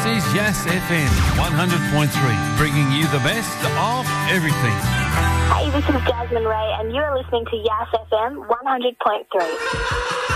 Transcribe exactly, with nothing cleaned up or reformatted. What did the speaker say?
is Yass F M one hundred point three, bringing you the best of everything. Hey, this is Jasmine Ray, and you are listening to Yass F M one hundred point three.